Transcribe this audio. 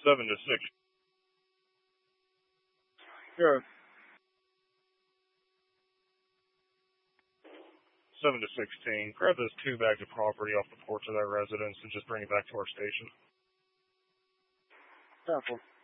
7 to 6. Sure. 7 to 16. Grab those 2 bags of property off the porch of that residence and just bring it back to our station. Careful.